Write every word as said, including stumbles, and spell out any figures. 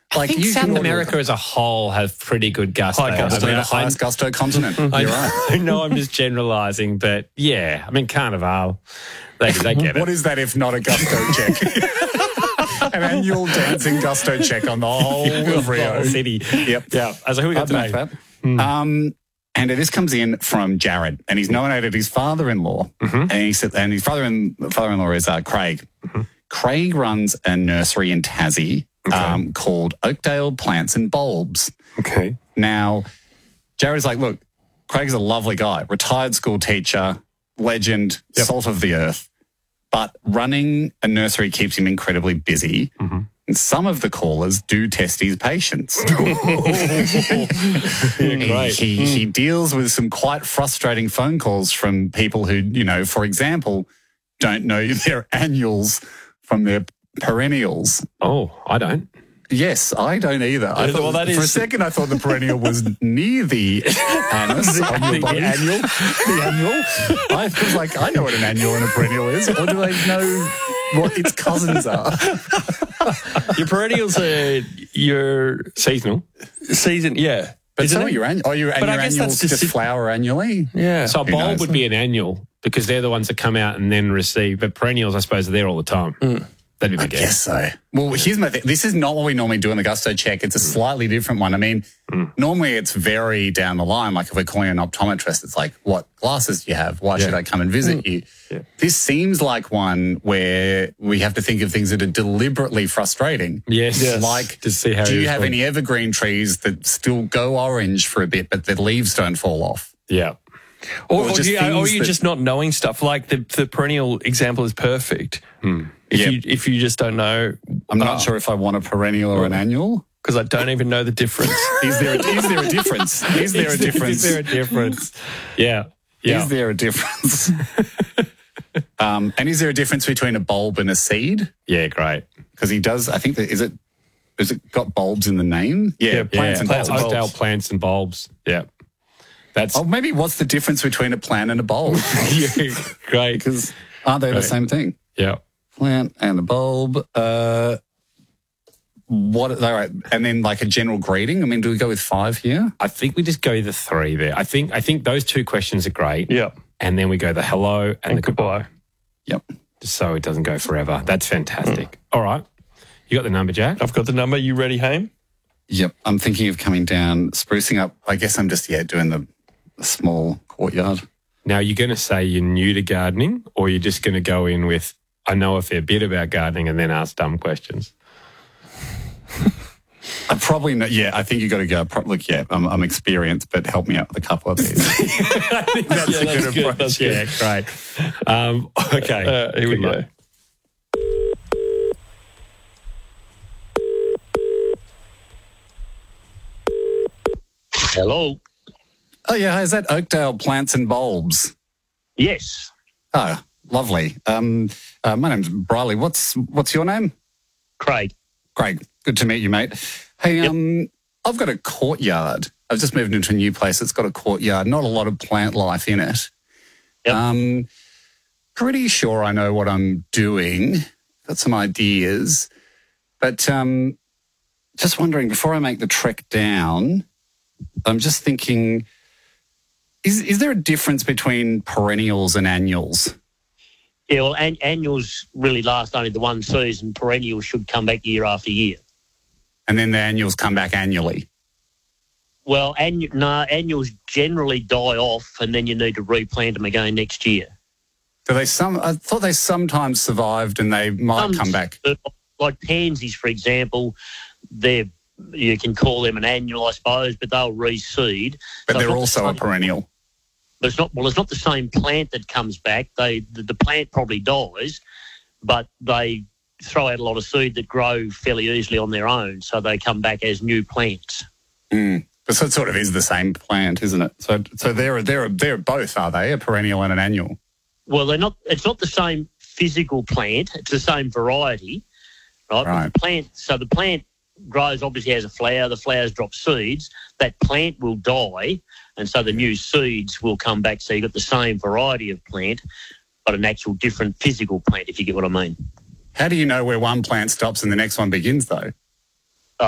Like I think you South can America as a whole have pretty good gusto. High gusto, I mean, the highest gusto continent. I, You're right. I know I'm just generalising, but yeah, I mean, Carnival, they, they get it. What is that if not a gusto check? An annual dancing gusto check on the whole of Rio. The whole city. Yep. Yeah. So who we got I'd today? make that. Mm. Um, and this comes in from Jared, and he's nominated his father-in-law, mm-hmm. and he said, and his father in, father-in-law is uh, Craig. Mm-hmm. Craig runs a nursery in Tassie okay. um, called Oakdale Plants and Bulbs. Okay. Now, Jared's like, look, Craig's a lovely guy, retired school teacher, legend, yep. salt of the earth, but running a nursery keeps him incredibly busy. Mm-hmm. And some of the callers do test his patience. yeah, great. He, he, mm. he deals with some quite frustrating phone calls from people who, you know, for example, don't know their annuals from their perennials. Oh, I don't. Yes, I don't either. I thought, well, that for is... a second, I thought the perennial was near the anus the, on your the body. annual. The annual. I was like, I know what an annual and a perennial is. Or do I know what its cousins are? Your perennials are your seasonal. Season, yeah. But so are your annual. Oh, your, and your annuals just, just flower annually? Yeah. So a Who bulb knows? would be an annual because they're the ones that come out and then receive. But perennials, I suppose, are there all the time. Mm. That'd be my I guess. guess so. Well, here's my thing. This is not what we normally do in the gusto check. It's a slightly different one. I mean, mm. normally it's very down the line. Like if we're calling an optometrist, it's like, what glasses do you have? Why yeah. should I come and visit mm. you? Yeah. This seems like one where we have to think of things that are deliberately frustrating. Yes. yes. Like, to see how do you have any evergreen trees that still go orange for a bit, but the leaves don't fall off? Yeah. Or, or, or, you, or you're that, just not knowing stuff. Like the, the perennial example is perfect. Hmm. If, yep. you, if you just don't know. I'm not uh, sure if I want a perennial or an annual. Because I don't even know the difference. is, there a, is there a difference? Is there a difference? Is there a difference? yeah. yeah. Is there a difference? um, and is there a difference between a bulb and a seed? Yeah, great. Because he does, I think, that, is it Is it got bulbs in the name? Yeah, yeah plants yeah. and plants, bulbs. Oakdale plants and bulbs. Yeah. That's oh, maybe what's the difference between a plant and a bulb? yeah, great. Because aren't they great. the same thing? Yeah. Plant and a bulb. Uh, what? All right, and then like a general greeting. I mean, do we go with five here? I think we just go the three there. I think I think those two questions are great. Yeah. And then we go the hello and, and the goodbye. goodbye. Yep. Just so it doesn't go forever. That's fantastic. Mm. All right. You got the number, Jack? I've got the number. You ready, Haim? Yep. I'm thinking of coming down, sprucing up. I guess I'm just yeah doing the, the small courtyard. Now, you're going to say you're new to gardening, or you're just going to go in with, I know a fair bit about gardening, and then ask dumb questions? I probably know. Yeah, I think you got to go. Pro- look, yeah, I'm, I'm experienced, but help me out with a couple of these. I think that's yeah, a that's good good. approach. That's yeah, good. great. Um, okay, uh, here we good go. Luck. Hello. Oh yeah, is that Oakdale Plants and Bulbs? Yes. Oh, lovely. Um, uh, my name's Briley. What's what's your name? Craig. Craig. Good to meet you, mate. Hey, yep. um, I've got a courtyard. I've just moved into a new place. It's got a courtyard. Not a lot of plant life in it. Yep. Um, pretty sure I know what I'm doing. Got some ideas, but um, just wondering before I make the trek down. I'm just thinking, is is there a difference between perennials and annuals? Yeah, well, an- annuals really last only the one season. Perennials should come back year after year. And then the annuals come back annually? Well, annu- no, annuals generally die off and then you need to replant them again next year. Do they some? I thought they sometimes survived and they might Some, come back. Like pansies, for example, they're you can call them an annual, I suppose, but they'll reseed. But so they're the also same, a perennial. But it's not. Well, it's not the same plant that comes back. They the, the plant probably dies, but they throw out a lot of seed that grow fairly easily on their own, so they come back as new plants. Mm. But so it sort of is the same plant, isn't it? So so they're they're they're both, are they? A perennial and an annual. Well, they're not. It's not the same physical plant. It's the same variety, right? Right. But the plant. So the plant grows obviously as a flower. The flowers drop seeds. That plant will die, and so the new seeds will come back. So you've got the same variety of plant, but an actual different physical plant, if you get what I mean. How do you know where one plant stops and the next one begins, though?